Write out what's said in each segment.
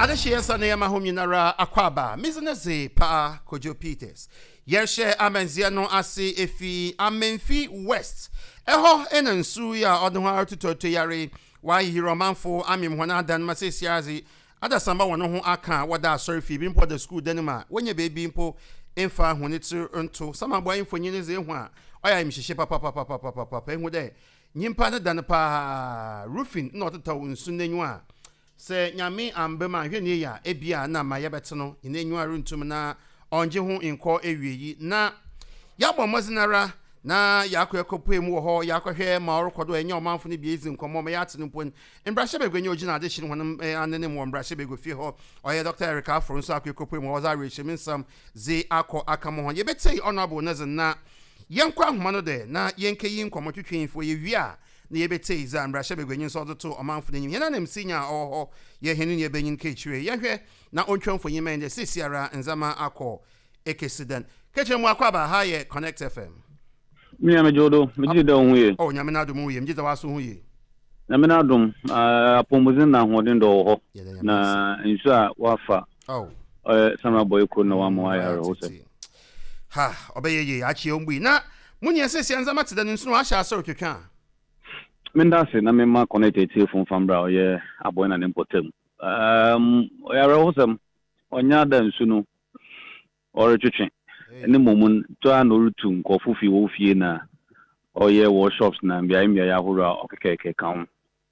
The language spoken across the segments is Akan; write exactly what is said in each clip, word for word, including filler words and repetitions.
Adeshia Sanayama Hominara Aquaba, Misanese Pa Kojo Peters. Yershe Amenziano Asi Efi Amenfi West. Eho enensu ya odunwa tuto to yare why hero manfo amim hona dan masesiazi ada samba wono ho aka wada sorry bimpo the school denima wenye baby mpo emfa honitu nto sama boy info nyine ze hu a oya imhihye papa papa papa papa ehu de nyimpa ne dan pa roofing no tata nsu nanyu a se nyame ambema hwene ya ebia na ma yebete no nanyu a runtum na onje ho enko ewiyi na yabo mozinara na yakọ ekopu emu ho yakọhwe ma orokodo enye omanfo ne biezi nkomo ma yatene mpon embrahye begwenye ogina de hyin honam anene mo embrahye begofie ho oye Doctor Eric Afro nso akọ ekopu emu ho za rehyemin sam ze akọ akamo ho ye betey honorable nazen na yenkwa ahoma no de na yenkeyi nkomo twetwenfo ye wi a na ye betey za embrahye begwenye nso doto omanfo ne nyim ye na nem sinya oho ye henu ne benyin kechire ye hwe na ontwonfo yima ende sisiara nzama akọ ekesiden kechemu akwaba ha ye Connect F M. Me am Jodo, me did don we. Oh, nyamena dum we, mjita waso hu ye. Nyamena dum apomuzin na hodin do ho. Na insha wafa. Oh. Eh sama boy ko na wa mo ayare ho se. Ha, obeye ye achi ombi. Na munye sesi anzama tida nsu no ahya asa otwetwa. Me ndase na me ma connected phone fambra o ye aboy na nempotem. Um ayare ho sem onya da nsu no ore twetwe. Any moment to an orutu nkofufi wo fie na oye workshops na mbia mbia ya hura okeke kan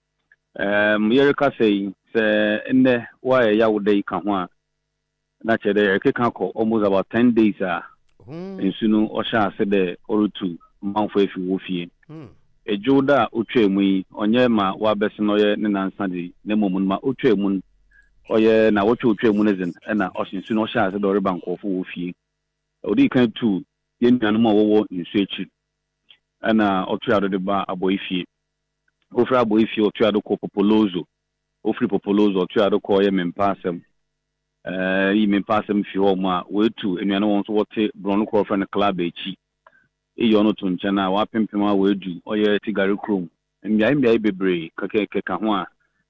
um yereka say se enne wa ya wode kan ho a na chede yereke kan ko almost about ten days a nsunu o sha se de orutu manfo efi wo fie ejoda otwemu yi onye ma wa bese no ye ne nansa di ne momun ma otwemu oye na wotwe otwemu ne zen na o nsunu o sha se de ore bankofo wo fie odi kan tu yennuanu ma wowo nsu echi ana otuado de ba aboifie ofra aboifie otuado ko popolozo ofri popolozo otuado ko ye mempasem eh yi mempasem fi ho ma wetu ennuanu won so wote brono ko fra na club echi e yo no to nche na wa pempem a wedu oye tigari krom mbia mbia bebre keke ka ho a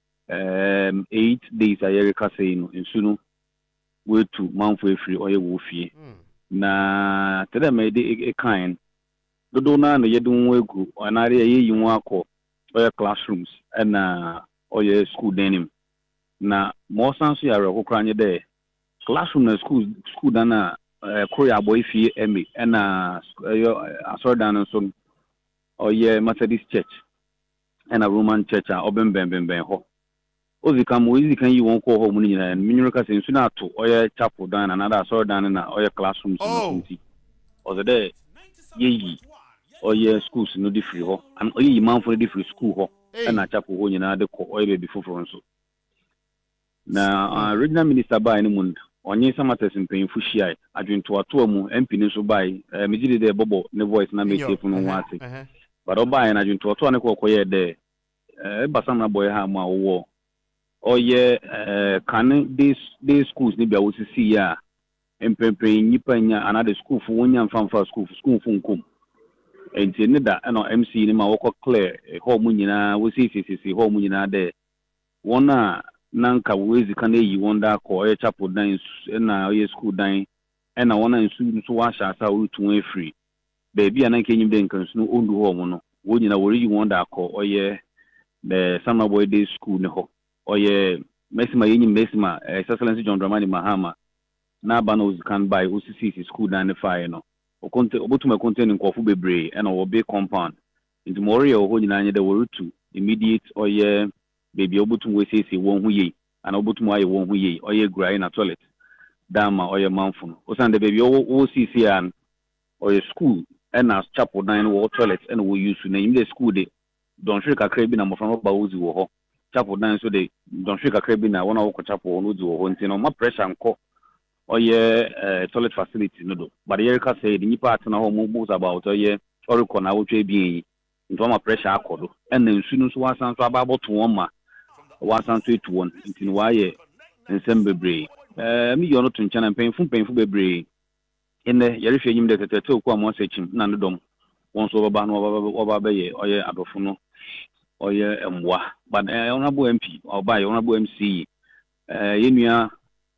um eight days ayere ka sei no nsu no wetu manfo efri oye wo fie na tere me de e kind dodo na no yedun wegu anare ye yin akọ oye classrooms na oye school denim na mo sanso ya rekokra nye de classroom na school school da na koya boy fie emi na asordan so oye Methodist church na Roman church a obembembemben ho ozika mo izika yi won ko ho mu nyina minuru ka sensu na ato oye chapel dan na na asordan na oye classrooms no nti ozede yeyi oye schools no di free ho and oye manfo di free school ho na chapel ho nyina de ko oye be foforo nso na regional minister by ni mund onye samates mpanyimfo hia adwento ato mu M P ni so by megide de bobo ne voice na make fu no wate but obai na adwento ato ne ko koye de e basam na boy ha ma wo oye eh kan this these schools ni bia wosisi ya empempe nyipa nya another school fu wonya mfamfa school school fu nkom enti ne da no M C ni ma woko clear ho mu nyina wosisi sisi ho mu nyina de wona nanka wezi kan eyi wonda ko oye chapel dan na oye school dan na wona nsu nso wa sha asa orutu efri baby anan kenyim de nkan su no ondu ho mu no wo nyina wori yi wonda ko oye the summer boy day school ne ho oye mesima yenyi mesima excellency John Dramani Mahama na bano kan by O C C school dan ne fire no okonte obotuma contain nkofu bebre na wo be compound into mori o ho nyina anye de worutu immediate oye baby obotum we say say won hu ye and obotum aye won hu ye oye grai na toilet dama oye manfo no o san de baby o O C C an oye school na chapel dan wo toilet and wo use na im de school de don shirika krebi na mo from ba ozi wo ho chapel dan so de don shirika krebi na wona wo ko chapel wo ozi wo ho ntino ma pressure nko oye toilet facility no do but here ka say the nipa atena ho mo boost about oye oriko na wo twa bi nto ma pressure akodo and nsu no so wasan so aba boto won ma wasan so etu won ntino wa ye nsem bebre eh mi yo no to nchana penfu penfu bebre ene yare hwe nyim de tetete okwa mo sechim na no dom won so baba no baba be ye oye adofo no oye emwa but honorable M P or by honorable M C uh, yenua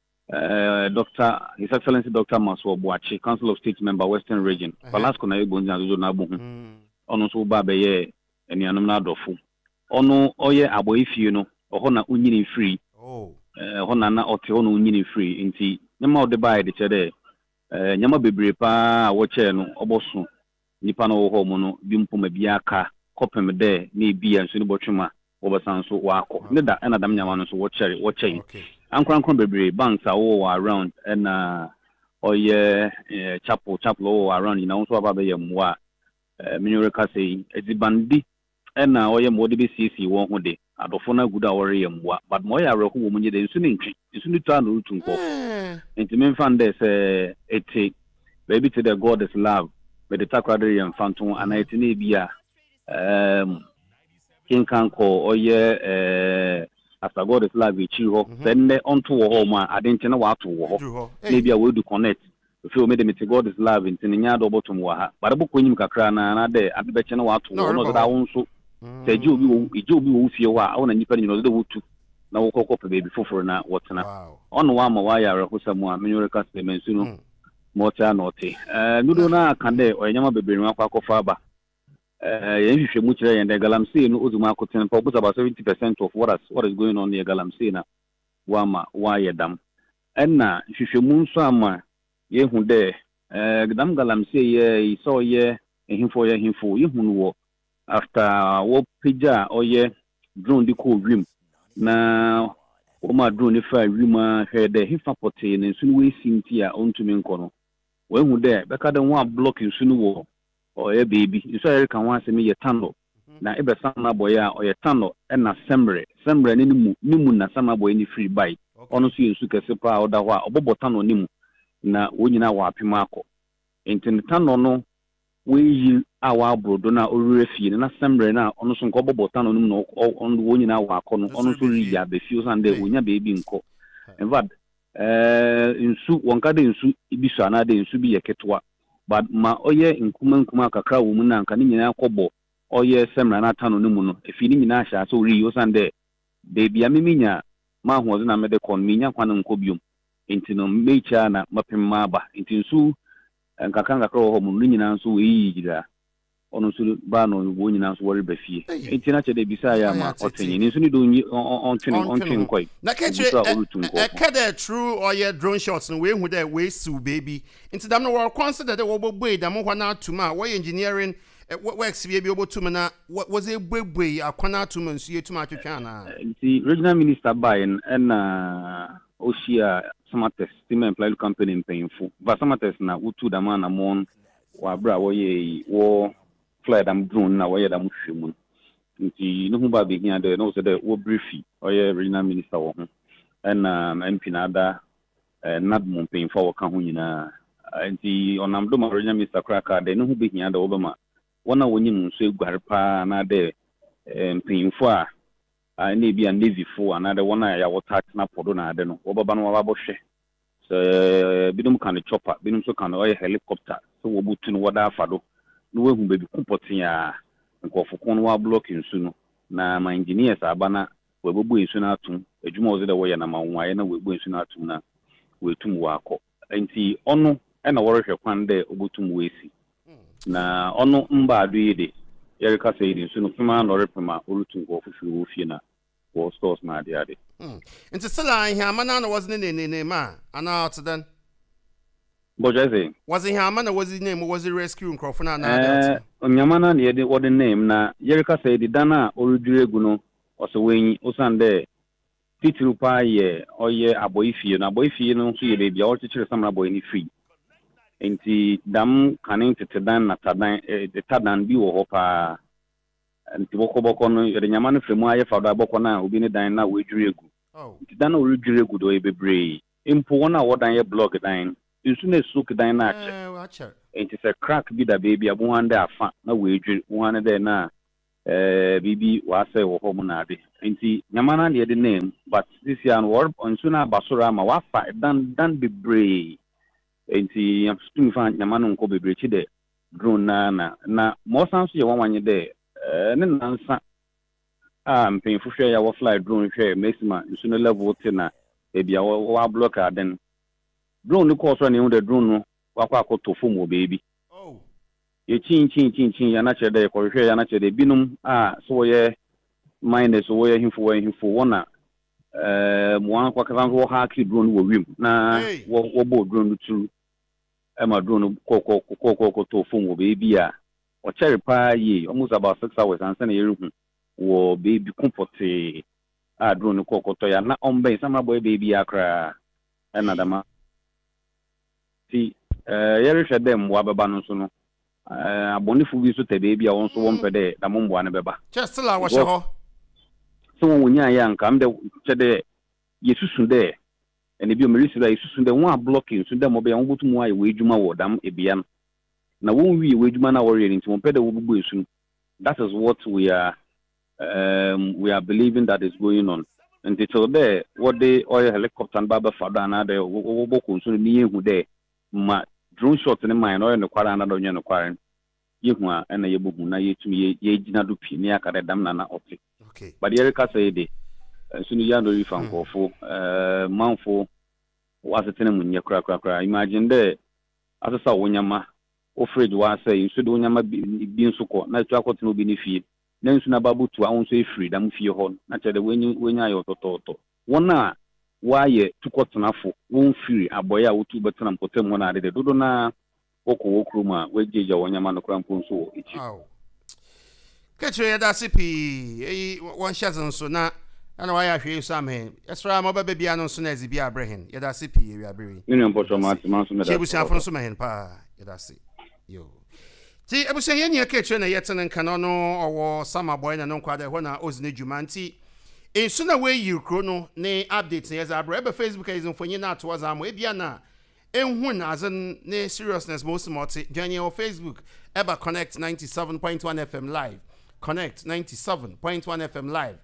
uh, Doctor His Excellency Doctor Maswo Boachi, Council of State Member Western Region. Palasco na ebo nja zo na bu. Ono so ba be ye enuanum na adofo. Ono oye aboifie no, oho na unyini free. Oh. Eh ho na na ote ho na unyini free nti nyama ode ba de chede eh nyama bebre pa a wo che no oboso nipa no wo ho mo no bi mpoma bi aka kopem de na ebia nso ni botwema obasan so wako ne da na dam nyama no so wo chere wo chen ankran kran bebre banks a wo around na oye chapel chapel wo around you know so aba be yamwa eh minyore say ezibandi na oye mode be cc wo ho de adofo na guda wore yamwa but mo ya reku wo munye de nsu ni ntwe nsu ni twa no rutu nko enti men fan de say eti baby to the God is love with the takwade yam fanton anaiti na bia um king kanko oye eh after God is love echi ho then onto wo ho ma adenti na wa to wo ho na bia we do connect if you made me to God is love enti nya do bottom wa ha but bo konyim kakra na na de abebeche na wa to wo no da wo nso se ji obi wo ji obi wo fie wa awona nipa ni no de wo tu na wo kokko pe baby foforo na wotena ono wa ma wa ya rehosamu a menyo reka se mensu no mota note eh nudo na kande oyanyama bebre no akwa kofa ba eh yen hwehwe mu kire yen de galamsey no ozuma akoten pa obuza about seventy percent of what is what is going on near galamsey na wa ma wa yedam enna hwehwe mu nso ama ye hu de eh gdam galamsey ye so ye ehimfo ye ehimfo ye hu no after wo pija oye drone di ko rim na o ma drone fa rima hwede hifa pote ne nsu we sinti a ontumi nkono we hu de beka de one block nsu no wo o ye baby nsu ere kan wa se me ye tando na ebe san na boy a o ye tando e na sembre sembre ne nimu nimu na san na boy ni free buy ono so nsu kese pa o da ho a obobo tando nimu na wonyina wa apem akọ enti tando no we yi awa brodo na orure fie na sembre na ono so nko bobo tando nimu no ono wonyina wa akọ no ono so ri ya be fie san de wonya baby nko in fact eh nsu wonka de nsu ibisu ana de nsu bi yeketwa but ma oye nkuma nkuma kakra wo mu na nka ni nyina akọbọ oye semra na tano no mu no efi ni nyina ahya so ri yosan de baby amiminya ma hoze na mede kon minya kwan nko biom enti no mecha na mapem ma ba enti nsu nkaka kakra wo mu ni nyina nso we yira ono so ba no wo nyina nso wori ba fie enti na chede bisa ya ma otenye ni nsu ni do on twin on twin koi na keche e kede true or your drone shots no we hu there we su baby enti dam no we consider that we boy dam ho na atuma we engineering works be obo tuma na was a boy akwana atuma nsu yetuma atwetwa na enti regional minister bayen na oshia Samates steam employed company in painful but Samates na utu dama na mon wa bra wo ye wo fly dam drone na wo ye dam hwemu nti no hu ba be hia de no so de wo briefy oye regional minister wo ho and M P na da nad mon painful wo ka ho nyina nti onam do ma regional minister kraka de no hu be hia de wo ba ma wona wonyim nso eguare pa na de painful a ani bi an navy fo ana de wona ya water na podo na ade no wo baba no wa bohwe so bidum kan chopper bidum so kan oye helicopter so wo butu no wada afado no we hu bebi kupotin ya nkofo kon wa block nsu no na ma engineers abana we bobu nsu na atum adwuma wo de wo ya na ma nwaye na we bobu nsu na atum na we tum wa akọ enti ono e na wo rehwe kwan de obutum we si na ono mba adu yede yerika say nsu no pema no repema orutum go fufu wo fie na wo stores na ade ade mm enti sala here mana na was ne ne ne ma ana otdan Bojaze was here mana was his name was the rescue nkrofo na na ade eh nyama na ne de what the name na yerika say di dana orudure egu no oso wenyi osande titiru pa ye oye aboyfie na aboyfie no so ye be bia o chichire samra boy ni free enti dam kanin tetedan na tadan eh tadan bi wo ho pa nti boko boko no yere nyama no fremu aye fado aboko na obi ne dan na wedwure egu oh nti dan na wedwure egu do e bebre impo wona wodan ye block dan nsu na suk dan na ache eh ache enti se crack bi da baby abo hande afa na wedwure wona de na eh bibi wa se wo ho mu na ade enti nyama na de name but this year wor nsu na basura ma wa fa dan dan bebre enti am stum fa nyama no nko bebre chi de drone na na na mo san so ye wanwanye de eh ne nansa ah mpin fuhwe ya wo fly drone hwe maxima nsu no level te na ebi a wa block aden drone no course ne the drone no wa kwa akoto fom o baby oh ye chin chin chin chin ya na che de ko hwe ya na che de binum a so ye minus so ye himfo we himfo wona eh mo an kwa kan wo ha ki drone wo wim na wo wo bo drone tu e ma drone ko ko ko ko ko to fom o baby a o cherry pa ye almost about six hours and say ye ruhu wo baby comfort a drone ko ko to ya na ombe sama boy baby akra na dama ti eh yere hwe dem wa beba no so no eh abonifu bi so te baby a won so won pede da mo mboa ne beba just la wa ho so won nya ya nka mde chede yesusu de ene bi o merisi da yesusu de won a blocking so dem obe won botu mu aye we edwuma wo dam ebia na won wi we edwuma na worry nti won pede wo bubu esu. That is what we are um we are believing that is going on. And until there what the oil helicopter and baba fada na de wo boko so ni yehu de ma drone shot ne mine oil no kwara na do nya no kwara yehu a na ye bohu na ye tumi ye gina do pi ni aka de dam na na ote. Okay. But the Erica say de so ni ya no ri fan kofo eh manfo was it mu nya kra kra kra imagine de asesa wonyama o fridge wa say so de wonyama bi nso ko na tu akote no bi ni fie na nso na babu tu awon so e free dam fie ho na che de wenyi wenya ayo tototo wona wa ye tukotenafo won free aboya a wotu betena mpotem ho na de dodo na oko wokruma wejeja wonyama no kra mpo nso echi aw ketwe ya da sipi e won shazan so na ana wa ya hwe so amhe esra ma baba bia no so na ezibi abrehen ya da sipi e wi abere ni no poto ma ma so me da chebusi afon so mehen pa ya da si yo ti ebusi ye nye ketwe na yetene nka no owo sama boy na no kwada ho na ozine jumanti ensu na we yikro no ne update ne za abere ebe Facebook is mfonye na to za mo e bia na enhu na azan ne seriousness most moti join your Facebook eba connect ninety-seven point one F M live connect ninety-seven point one F M live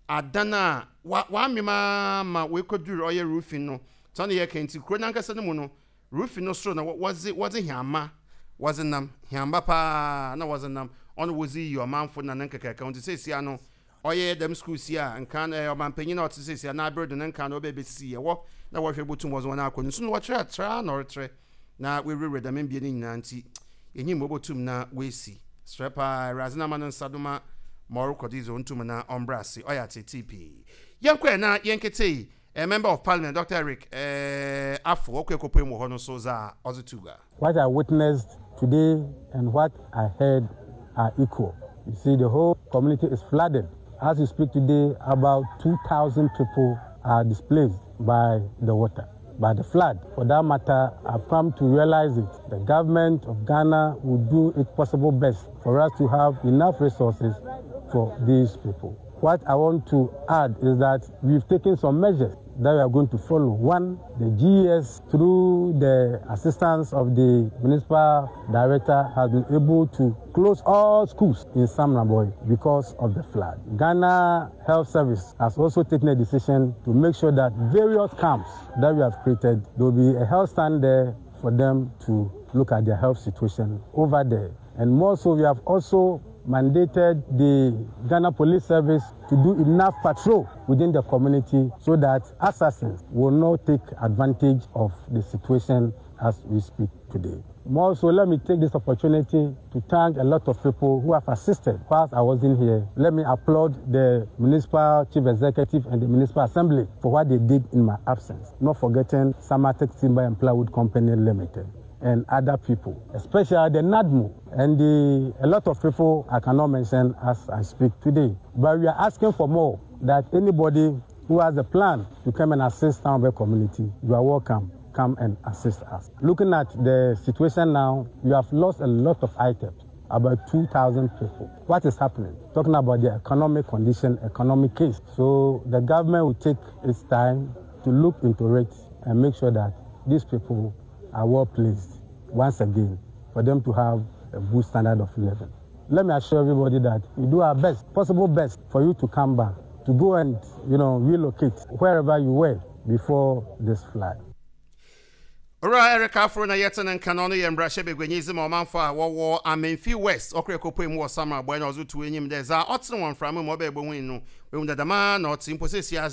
adana wa wa mema ma we koduru oye roofing no so na ye kenti kro na nkasa no mu no roofing no stro na was it was it hiama was it nam hiamba pa na was it nam on was it your manfo na nkaka account say sia no oye dem school sia nkan e omanpanyin na otse sia na abroad na nkan no be be sia wo na wo hwe botum was one akonu so no wo tra tra na otre na we re dem bia ni nyina nti enyi mobotum na we si strepa razina manan saduma moru kodizo ntum na ombrasi oya T T P yankwe na yenkete a member of parliament Doctor Eric eh afo okwekopem wo hono so za ozutuga. What I witnessed today and what I heard are equal. You see, the whole community is flooded. As we speak today, about two thousand people are displaced by the water, by the flood. For that matter, I've come to realize it. The government of Ghana will do its possible best for us to have enough resources for these people. What I want to add is that we've taken some measures that we are going to follow. One, the G E S, through the assistance of the municipal director, has been able to close all schools in Sam Naboy because of the flood. Ghana Health Service has also taken a decision to make sure that various camps that we have created, there will be a health stand there for them to look at their health situation over there. And more so, we have also mandated the Ghana Police Service to do enough patrol within the community so that assassins will not take advantage of the situation as we speak today. More so, let me take this opportunity to thank a lot of people who have assisted whilst I wasn't here. Let me applaud the Municipal Chief Executive and the Municipal Assembly for what they did in my absence, not forgetting Samatex Timber and Plywood Company Limited and other people, especially the NADMO and the, a lot of people I cannot mention as I speak today. But we are asking for more, that anybody who has a plan to come and assist our community, you are welcome. Come and assist us. Looking at the situation now, you have lost a lot of items, about two thousand people. What is happening? Talking about the economic condition, economic case. So the government will take its time to look into it and make sure that these people are well placed once again for them to have a good standard of living. Let me assure everybody that we do our best, possible best, for you to come back, to go and, you know, relocate wherever you were before this flood. Ora Eric Afro na yeten nka no ye mbrahye begwenyizim omanfa wo wo Amenfi West okrekopo emu osama agbo na ozutu enyim de za otene won framu mo be egbo hu no we mu dadama na otin posesi aze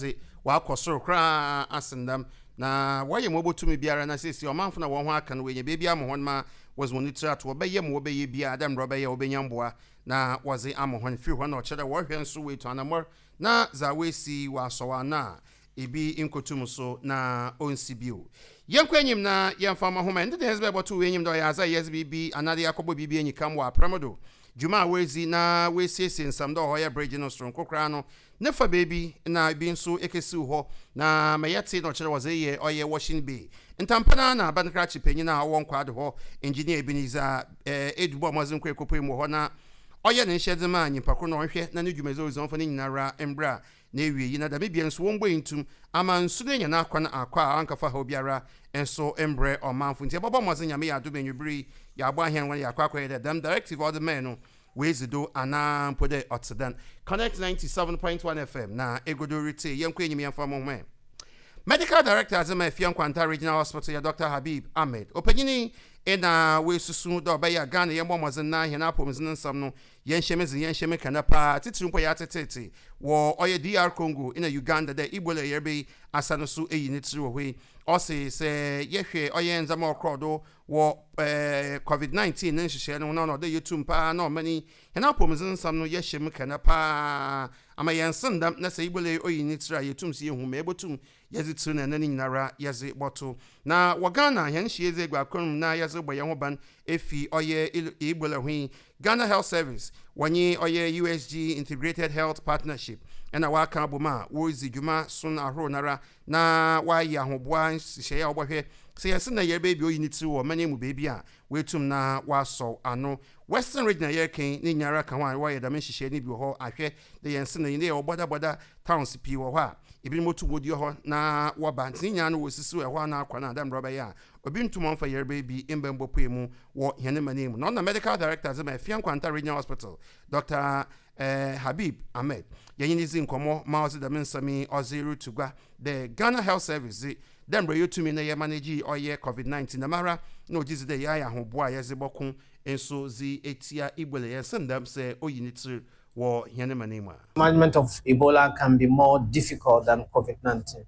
wakɔsoro kra asendam na waye mo botumi biara na sesi o manfo na wo ho aka no wenye bebia mo hon ma was monitor at wo beye mo beye bia adam robe ye obenyamboa na waze amo hon fi ho na o kyere wo hwe nso we to anamor na za we si wasowa na ebi inkotum so na onsi bio yenkwenyim na yemfa ma homa ndede hezbe boto wenyim do ya za yes bibi anade yakobo bibi enyi kam wa pramodo juma wezi na we siesie nsam do hoya bridge no stron kokra no nefa baby na bi nso ekesi ho na mayete no kire waze ye oye washing bay ntampana na bankra chipenyi na awon kwade ho engineer Ebiniza eh edubo amazin kwe kopoi mu ho na oye ne hyedema anyi pakro no hwe na ne dwumeze ozon fo ne nyinara embra na ewie yi na da bibia nso won gbo intum ama nso ne nya na akwa na akwa ankafa ha obiara enso embre o manfo nti bobo amazin nyame ya do benwibiri ya agba ahia wan ya akwa akwa de dem directive of the men no wezido ana mpode otsedan connect ninety-seven point one F M na egodo rite yenkwa enyim yemfa mo hwe medical director azema Efian Kwanta Regional Hospital ya Doctor Habib Ahmed opanyini ena we susu do ba ya Ghana ye momozin na hia na pomzin nsam no yenhyemezi yenhyeme kana pa titirumpo ya tetete wo oye D R Congo ina Uganda de Ebola yerbe asano so eyi ne tiri wo hwe ose se yehwe oye nzama okrodo wo eh covid nineteen ne nhyehyɛ no no de yetum pa na omani hena pomzin nsam no yehyem kana pa ama yensendam na se Ebola oyi ne tiri yetum si ehu me ebotum yezi tiri na nani nyinara yezi boto na wagana henhye ze gwakonum na yezi boye ho ban efi oye Ebola hwi Ghana Health Service wanye oye U S G Integrated Health Partnership ena waka aboma wo zidwuma sun ahro nara na wa ya hoboa nhyehyɛ ya obohwe se yesi na yerbe bi oyi ne tiri wo mane mu bebi a wetum na waso ano Western Regional Yerken ni nyara ka wa wa yedam nhyehyɛ ni bi ho ahwe de yensi na yine oboda boda towns pi wo ho a ebi motu wodi ho na wo ba ntinya no wosisu e ho na akwa na adam roba ya obi ntumon fa yerbe bi embembo poemu wo hene mane mu no na medical director zema Efian Kwanta Regional Hospital Doctor eh, Habib Ahmed yanyinizi nkomo maozi da mensami oziru tugwa the Ghana Health Service dem bro yotumi na ye manage oye covid nineteen na mara no jizi de ya ya hoboa ye zebokun enso zi etia Ebola ye sendam se oyinitir wo hene manema. Management of Ebola can be more difficult than covid nineteen.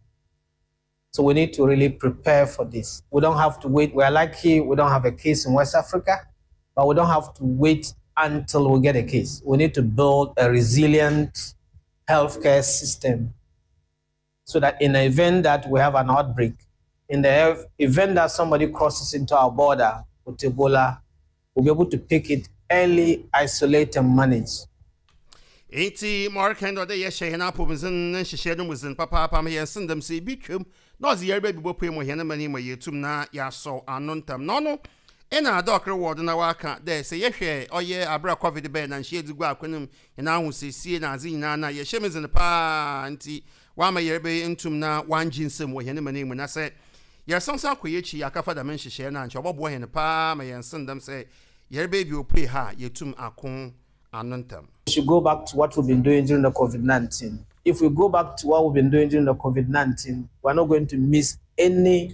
So we need to really prepare for this. We don't have to wait. We're lucky we don't have a case in West Africa, but we don't have to wait until we get a case. We need to build a resilient healthcare system so that in the event that we have an outbreak, in the event that somebody crosses into our border with Ebola, we'll be able to pick it early, isolate and manage. Eti Markendo de yeshe hena pomzin nhyehyɛ no muzin papa papa me yensendam se bitwem na ozi yerbe bi bopue mo hena mani mo yetum na yaso anontam no no ena doctor ward na waka de se yehwe oye abra covid be na nhye digu akonum ena hu se sie na azin na na yehye mezin pa anti wa ma yerbe ntum na wanjinsem wo hena mani mo na se yesansa koyechi akafa da menhyehyɛ na nche obobo hena pa ma yensendam se yerbe bi opue ha yetum akon anontam. We should go back to what we've been doing during the covid nineteen. If we go back to what we've been doing during the covid nineteen, we're not going to miss any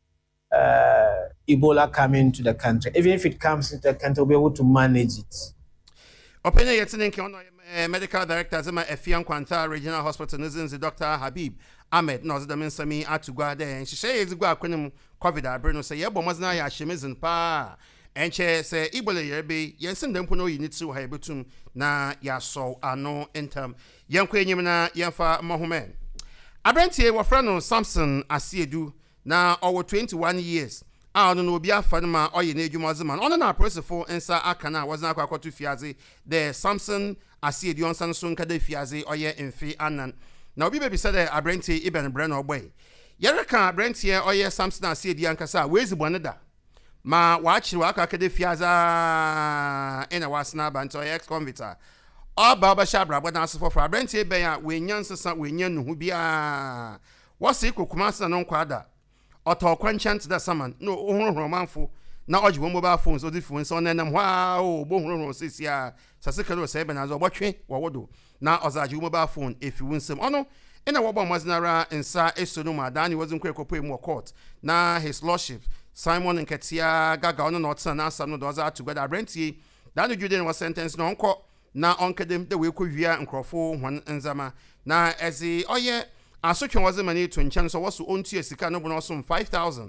uh, Ebola coming to the country. Even if it comes into the country, we'll be able to manage it. Opinion yetininki ono medical director zema Efian Kwanta Regional Hospital nizinzi Doctor Habib Ahmed no zeda mensami atugwa de nhyehyɛ ezigwa akwenem covid abreno say yebo mazna ya hyemezin pa enche se Ebola yerbe yensin dempo no yiniti ha yebetum na yaso ano entam yenkwa enyim na yemfa mahomen abrantie wofra no Samson Asiedu na owo twenty-one years a ono no obi afa no ma oye na edwuma zema ono na prosefo ensa aka na wazna akwakoto fiaze the Samson Asiedu onsan so nkada fiaze oye emfi anan na obi bebi said abrantie Iben Breno boy yereka abrantie oye Samson Asiedu ankasa wezibone da ma wachi waka akade fiaza ena wasna banto ex convicta oba oba shabra boda asofo for abrantie ben a wenyan sesa wenyan nuhu bia wose kokuma sa no nkwada oto kwanchant da saman no ohuru manfo na ojiwo mobile phones odi phone so nenam hwa o bo huru sisia saseka no se ben azo botwe wowodo na ozaji mobile phone efi wunsem ono ena wobo mazinara ensa esonu ma dani wazun kwekopo emu court na his lordship Simon Nketia gaga ono no tsana na asam no doza together abrantie dan no jude no sentence no onko na onkadem de we ko wia nkrofo hon nzama na ezi oye asotwe was mani to nkyɛn so wɔso ontua sika no bono so five thousand